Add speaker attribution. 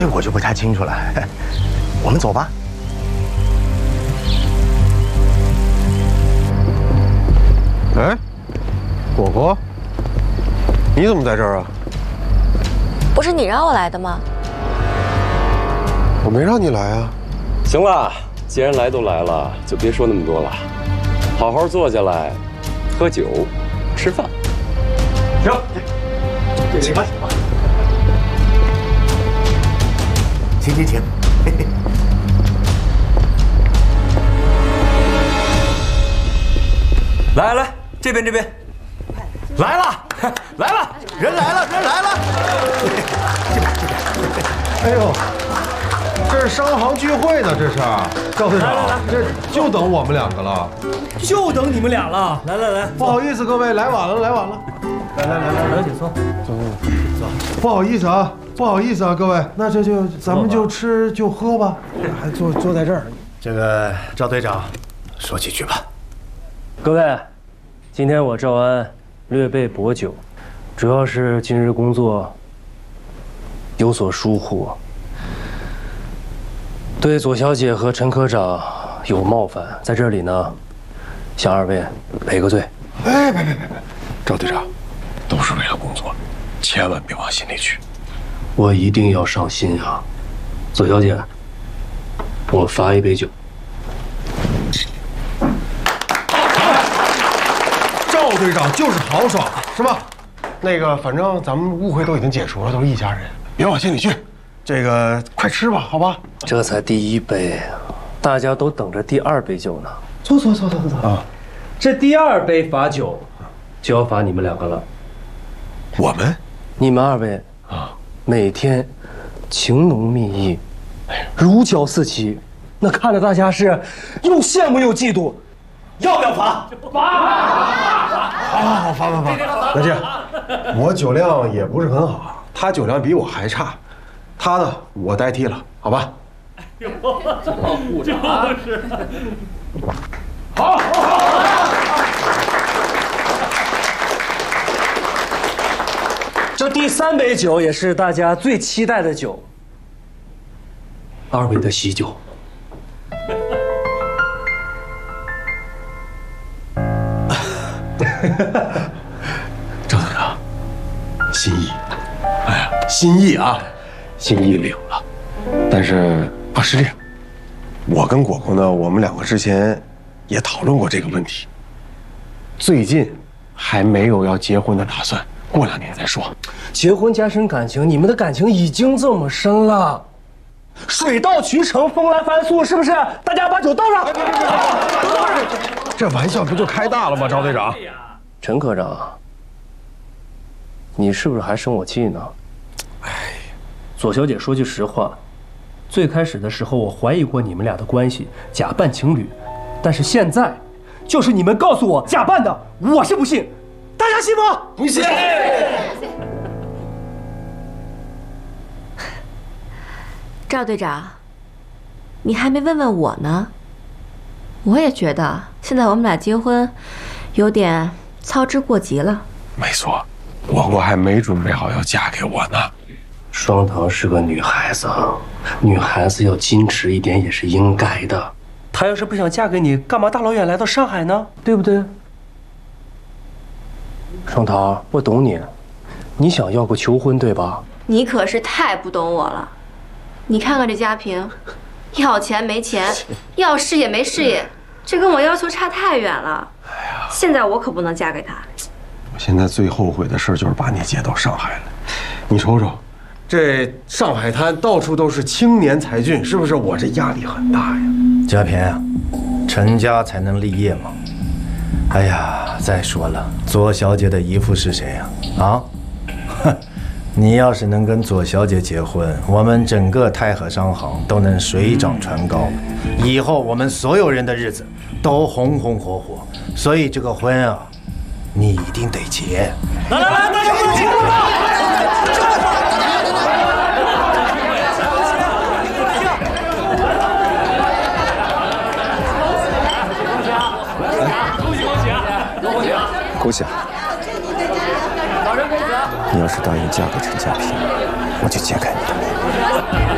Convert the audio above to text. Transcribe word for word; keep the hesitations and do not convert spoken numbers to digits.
Speaker 1: 这我就不太清楚了。我们走吧。
Speaker 2: 哎，果果，你怎么在这儿啊？
Speaker 3: 不是你让我来的吗？
Speaker 2: 我没让你来啊。
Speaker 4: 行了，既然来都来了，就别说那么多了，好好坐下来，喝酒，吃饭。
Speaker 1: 行，请吧，请吧。请请请。嘿嘿。
Speaker 5: 来来，这边这边，来了，来了，
Speaker 1: 人来了，人来了。
Speaker 2: 哎呦，这是商行聚会呢，这是赵队长，这就等我们两个了，
Speaker 5: 就等你们俩了。来来来，
Speaker 2: 不好意思，各位来晚了，来晚了。
Speaker 5: 来来来来，请坐，坐坐。
Speaker 2: 不好意思啊，不好意思啊，各位，那这就咱们就吃就喝吧，还坐坐在这儿。
Speaker 1: 这个赵队长，说几句吧。
Speaker 6: 各位，今天我赵安略备薄酒，主要是今日工作有所疏忽，对左小姐和陈科长有冒犯，在这里呢，向二位赔个罪。
Speaker 2: 哎，别别别别，
Speaker 7: 赵队长，都是为了工作，千万别往心里去。
Speaker 6: 我一定要上心啊，左小姐，我罚一杯酒。
Speaker 2: 赵队长就是豪爽，是吧？那个，反正咱们误会都已经解除了，都是一家人，别往心里去。这个，快吃吧，好吧？
Speaker 6: 这才第一杯，大家都等着第二杯酒呢。
Speaker 2: 坐坐坐坐坐啊！
Speaker 6: 这第二杯罚酒，就要罚你们两个了。
Speaker 7: 我们，
Speaker 6: 你们二位啊，每天情浓蜜意，如胶似漆，那看着大家是又羡慕又嫉妒。要不要罚？
Speaker 2: 罚！好好好，罚罚罚！那这样，我酒量也不是很好，他酒量比我还差，他呢我代替了，好吧？哎呦，这老护着啊！就是。好，好，好。
Speaker 6: 这第三杯酒也是大家最期待的酒，二位的喜酒。
Speaker 7: 赵队长，心意，哎呀，心意啊，心意领了。但是啊，是这样，我跟果果呢，我们两个之前也讨论过这个问题，最近还没有要结婚的打算，过两年再说。
Speaker 6: 结婚加深感情，你们的感情已经这么深了，水到渠成，风来帆速，是不是？大家把酒倒上。
Speaker 2: 这玩笑不就开大了吗，赵队长？
Speaker 6: 陈科长，你是不是还生我气呢？哎，左小姐说句实话，最开始的时候我怀疑过你们俩的关系，假扮情侣，但是现在，就是你们告诉我假扮的，我是不信，大家信吗？
Speaker 7: 不信。
Speaker 3: 赵队长，你还没问问我呢。我也觉得现在我们俩结婚，有点操之过急了。
Speaker 7: 没错，果果还没准备好要嫁给我呢。
Speaker 6: 双桃是个女孩子，女孩子要矜持一点也是应该的。她要是不想嫁给你，干嘛大老远来到上海呢？对不对？双桃，我懂你，你想要个求婚对吧？
Speaker 3: 你可是太不懂我了。你看看这家平，要钱没钱，要事业没事业，这跟我要求差太远了。哎呀，现在我可不能嫁给他。
Speaker 2: 我现在最后悔的事就是把你接到上海来。你瞅瞅，这上海滩到处都是青年才俊，是不是？我这压力很大呀。
Speaker 8: 家平啊，成家才能立业嘛。哎呀，再说了，左小姐的姨父是谁呀？啊，哼。你要是能跟左小姐结婚，我们整个太和商行都能水涨船高，以后我们所有人的日子都红红火火。所以这个婚啊，你一定得结。
Speaker 5: 来来来，大家快结婚吧！恭喜恭喜啊！恭喜啊！
Speaker 7: 恭喜啊！你要是答应嫁给陈家平，我就揭开你的面。